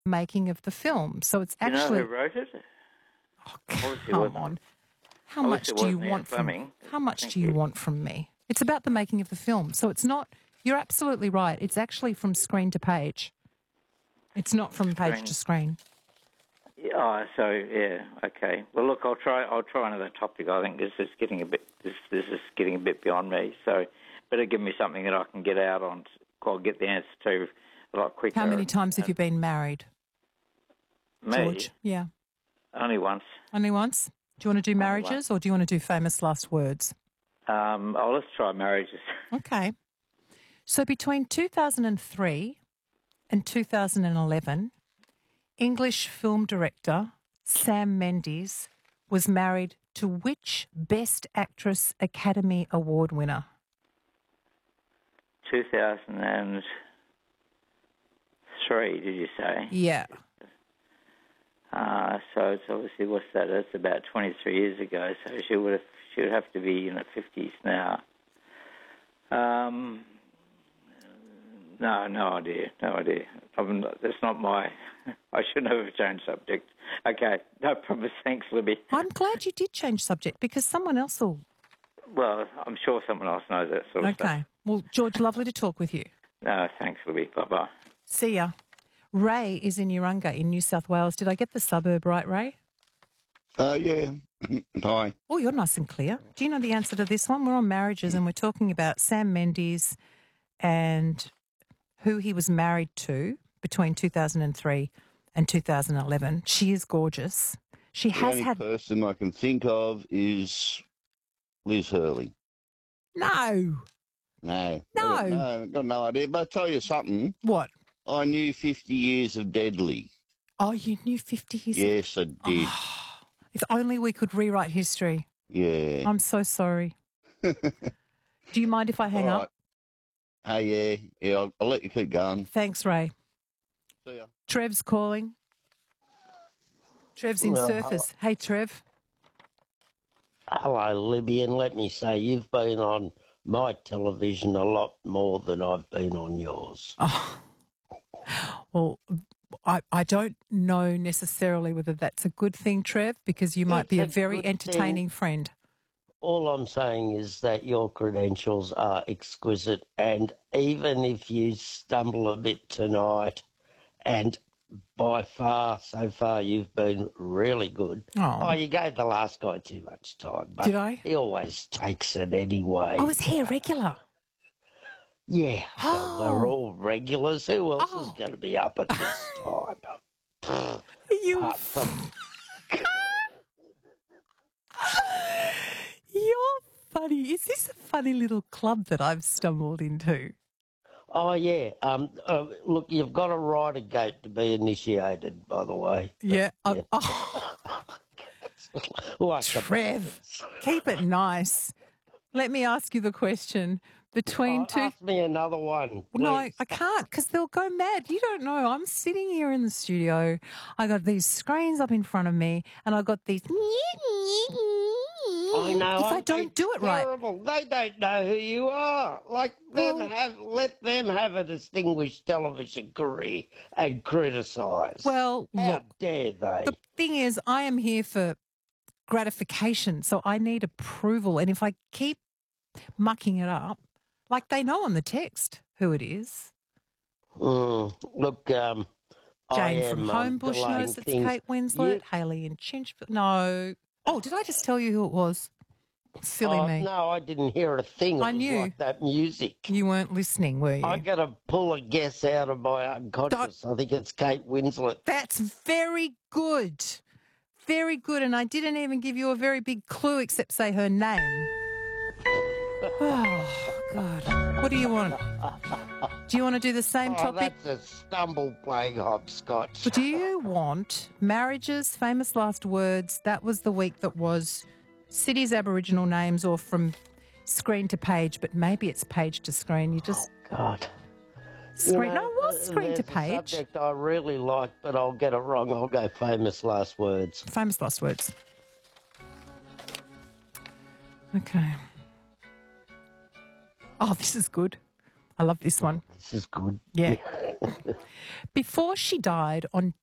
making of the film. So it's Do you know actually... who wrote it? Oh, Obviously come wasn't- on. How obviously much do you wasn't Ian want from Fleming. How much Thank do you you. want from me? It's about the making of the film. So it's not... You're absolutely right. It's actually from screen to page. It's not from page Screen. to screen. Yeah, oh, so yeah, okay. Well, look, I'll try another topic. I think this is getting a bit beyond me. So, better give me something that I can get out on. I'll get the answer to a lot quicker. How many times have you been married, Me? George? Yeah. Only once. Only once? Do you want to do marriages or do you want to do famous last words? Let's try marriages. Okay. So between 2003 and 2011, English film director Sam Mendes was married to which Best Actress Academy Award winner? 2003, did you say? Yeah. So it's obviously, what's that? That's about 23 years ago. So she would have to be in her 50s now. No idea. That's not my... I shouldn't have changed subject. Okay, no problem. Thanks, Libby. I'm glad you did change subject because someone else will... Well, I'm sure someone else knows that sort of stuff. Okay. Well, George, lovely to talk with you. No, thanks, Libby. Bye-bye. See ya. Ray is in Urunga in New South Wales. Did I get the suburb right, Ray? Yeah. Hi. Oh, you're nice and clear. Do you know the answer to this one? We're on marriages and we're talking about Sam Mendes and who he was married to between 2003 and 2011. She is gorgeous. She The has only had... person I can think of is Liz Hurley. No. No. No. I've got no idea. But I'll tell you something. What? I knew 50 years of Deadly. Oh, you knew 50 years ago? Yes, I did. Oh, if only we could rewrite history. Yeah. I'm so sorry. Do you mind if I hang All right. up? Hey, yeah. I'll let you keep going. Thanks, Ray. See ya. Trev's calling. Trev's in Surfers. Hey, Trev. Hello, Libby, and let me say you've been on my television a lot more than I've been on yours. Oh. Well, I don't know necessarily whether that's a good thing, Trev, because you might It's be a a very good entertaining friend. All I'm saying is that your credentials are exquisite, and even if you stumble a bit tonight, and by far, so far, you've been really good. Oh. You gave the last guy too much time. But Did I? He always takes it anyway. Oh, is he a regular? Yeah. Oh. Well, we're all regulars. Who else is Oh. going to be up at this time? You... Apart from- You're funny. Is this a funny little club that I've stumbled into? Oh, yeah. Look, you've got to ride a gate to be initiated, by the way. Yeah. Yeah. Oh, Like Trev, keep it nice. Let me ask you the question. Between two... Ask me another one. No, please. I can't because they'll go mad. You don't know. I'm sitting here in the studio. I got these screens up in front of me and I got these... I know. If I aren't don't they do it right. terrible? They don't know who you are. Like, let them have a distinguished television career and criticise. Well, How look, dare they? the thing is, I am here for gratification, so I need approval. And if I keep mucking it up, like they know on the text who it is. Look, I Jane am from Homebush delaying knows it's things. Kate Winslet. Hayley in Chinchville. No. Oh, did I just tell you who it was? Silly me. No, I didn't hear a thing. I It was knew. like that music. You weren't listening, were you? I got to pull a guess out of my unconscious. I think it's Kate Winslet. That's very good. Very good. And I didn't even give you a very big clue except say her name. Oh, God. What do you want? Do you want to do the same topic? That's a stumble playing hopscotch. Do you want marriages, famous last words? That was the week that was cities, Aboriginal names, or from screen to page, but maybe it's page to screen. You just God. screen. No, it was screen to there's a page. subject I really like, but I'll get it wrong. I'll go famous last words. Famous last words. Okay. Oh, this is good. I love this one. This is good. Yeah. Before she died on